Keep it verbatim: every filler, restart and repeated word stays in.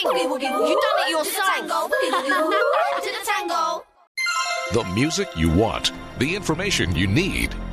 dancing. Boogie, woogie, woo. You done it yourself. To the tango. Boogie, woogie, woo. To the tango. The music you want, the information you need.